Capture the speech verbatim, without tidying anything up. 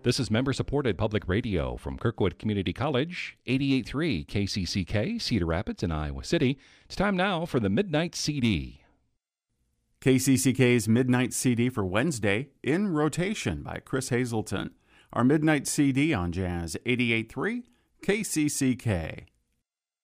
This is member-supported public radio from Kirkwood Community College, eighty-eight point three K C C K, Cedar Rapids in Iowa City. It's time now for the Midnight C D. K C C K's Midnight C D for Wednesday, In Rotation by Chris Hazelton. Our Midnight C D on Jazz eighty-eight point three K C C K.